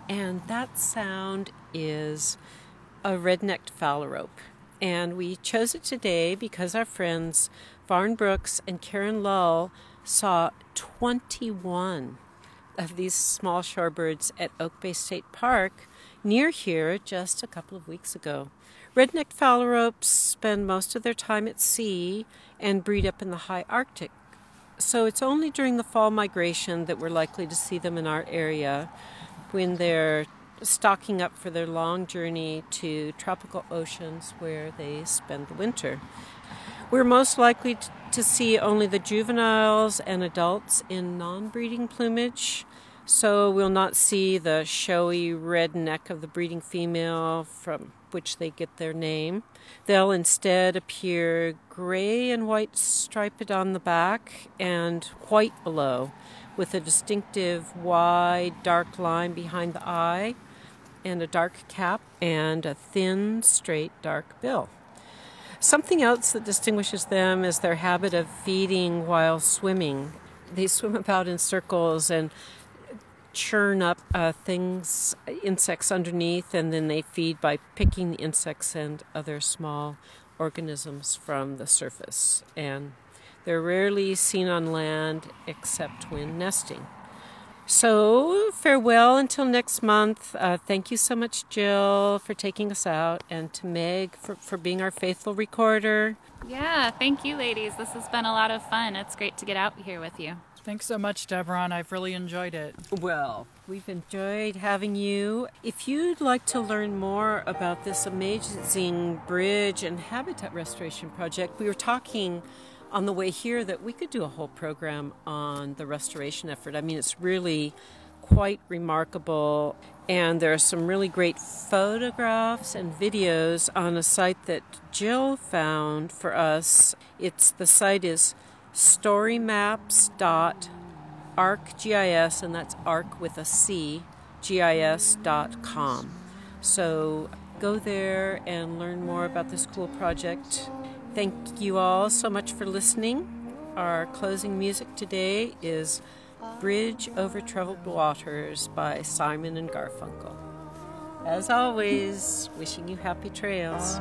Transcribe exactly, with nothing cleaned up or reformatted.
And that sound is a red-necked phalarope. And we chose it today because our friends Varn Brooks and Karen Lull saw twenty-one of these small shorebirds at Oak Bay State Park near here just a couple of weeks ago. Red-necked phalaropes spend most of their time at sea and breed up in the high Arctic. So it's only during the fall migration that we're likely to see them in our area when they're stocking up for their long journey to tropical oceans where they spend the winter. We're most likely t- to see only the juveniles and adults in non-breeding plumage, so we'll not see the showy red neck of the breeding female from which they get their name. They'll instead appear gray and white striped on the back and white below, with a distinctive wide dark line behind the eye and a dark cap and a thin straight dark bill. Something else that distinguishes them is their habit of feeding while swimming. They swim about in circles and churn up uh, things, insects underneath, and then they feed by picking the insects and other small organisms from the surface. And they're rarely seen on land except when nesting. So, farewell until next month. Uh, thank you so much, Jill, for taking us out, and to Meg for, for being our faithful recorder. Yeah, thank you, ladies. This has been a lot of fun. It's great to get out here with you. Thanks so much, Deborah. I've really enjoyed it. Well, we've enjoyed having you. If you'd like to learn more about this amazing bridge and habitat restoration project, we were talking on the way here that we could do a whole program on the restoration effort. I mean, it's really quite remarkable, and there are some really great photographs and videos on a site that Jill found for us. It's the site is storymaps dot arcgis, and that's arc with a C, gis dot com. So go there and learn more about this cool project. Thank you all so much for listening. Our closing music today is Bridge Over Troubled Waters by Simon and Garfunkel. As always, wishing you happy trails.